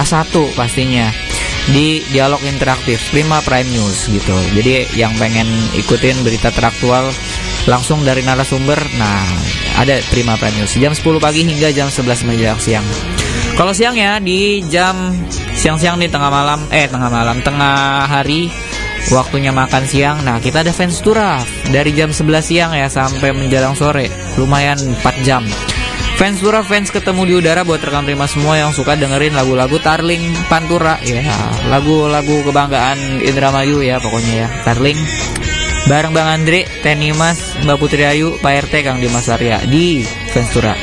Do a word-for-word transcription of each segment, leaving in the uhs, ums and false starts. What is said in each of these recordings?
satu pastinya di Dialog Interaktif Prima Prime News gitu. Jadi yang pengen ikutin berita teraktual langsung dari narasumber, nah ada Prima Prime News jam sepuluh pagi hingga jam sebelas menjelang siang. Kalau siang ya di jam siang-siang di tengah malam, eh tengah malam, tengah hari waktunya makan siang. Nah kita ada fans turaf dari jam sebelas siang ya sampai menjelang sore, lumayan empat jam. Fans Turaf, fans ketemu di udara buat rekan Prima semua yang suka dengerin lagu-lagu Tarling Pantura ya, lagu-lagu kebanggaan Indramayu ya pokoknya ya. Tarling bareng Bang Andre, Tenimas, Mbak Putri Ayu, Pak R T, Kang Dimas Arya di Fans Turaf.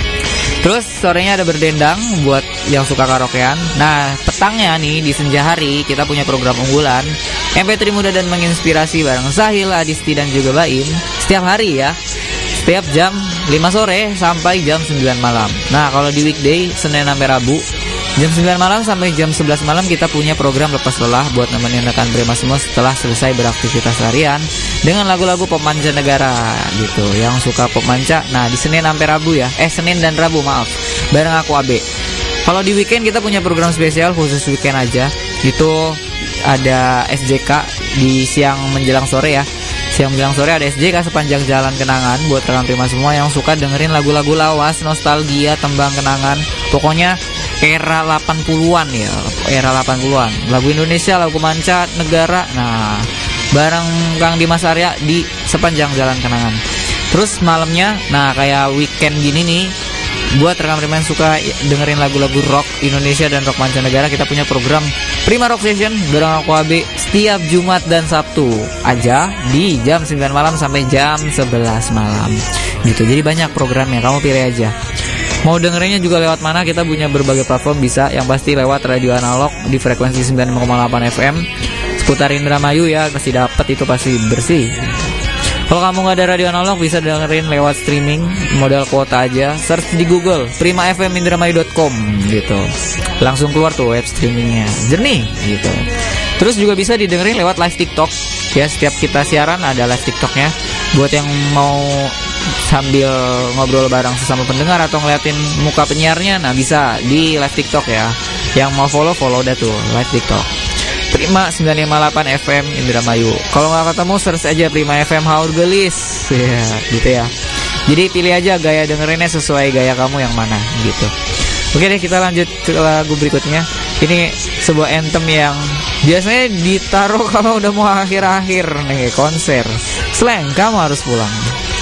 Terus sorenya ada berdendang buat yang suka karaokean. Nah petangnya nih di senja hari kita punya program unggulan M P tiga muda dan menginspirasi bareng Sahil, Adisti dan juga Baim setiap hari ya, setiap jam lima sore sampai jam sembilan malam. Nah kalau di weekday Senin sampai Rabu jam sembilan malam sampai jam sebelas malam kita punya program lepas lelah buat nemenin rekan Prima semua setelah selesai beraktivitas harian dengan lagu-lagu pop mancanegara gitu. Yang suka pop manca, nah di Senin sampai Rabu ya, eh Senin dan Rabu maaf, bareng aku A B. Kalau di weekend kita punya program spesial khusus weekend aja. Itu ada S J K di siang menjelang sore ya. Siang menjelang sore ada S J K sepanjang jalan kenangan buat rekan Prima semua yang suka dengerin lagu-lagu lawas, nostalgia, tembang kenangan. Pokoknya era delapan puluhan ya, era delapan puluhan. Lagu Indonesia, lagu manca negara. Nah, bareng Kang Dimas Arya di sepanjang jalan kenangan. Terus malamnya, nah kayak weekend gini nih, buat rekan Prima yang suka dengerin lagu-lagu rock Indonesia dan rock mancanegara, kita punya program Prima Rock Session bareng aku A B setiap Jumat dan Sabtu aja di jam sembilan malam sampai jam sebelas malam gitu. Jadi banyak programnya, kamu pilih aja. Mau dengerinnya juga lewat mana, kita punya berbagai platform, bisa yang pasti lewat radio analog di frekuensi sembilan puluh lima koma delapan F M seputar Indramayu ya, pasti dapat itu, pasti bersih. Kalau kamu nggak ada radio analog bisa dengerin lewat streaming modal kuota aja, search di Google prima f m indramayu dot com gitu, langsung keluar tuh web streamingnya, jernih gitu. Terus juga bisa didengerin lewat live TikTok ya, setiap kita siaran ada live TikToknya buat yang mau sambil ngobrol bareng sesama pendengar atau ngeliatin muka penyiarnya. Nah bisa di live TikTok ya, yang mau follow follow dah tuh live TikTok Prima sembilan lima delapan F M Indramayu. Kalau nggak ketemu search aja Prima F M Haurgelis ya gitu ya. Jadi pilih aja gaya dengerinnya sesuai gaya kamu yang mana gitu. Oke deh, kita lanjut ke lagu berikutnya. Ini sebuah anthem yang biasanya ditaruh kalau udah mau akhir-akhir nih konser. Slang, kamu harus pulang.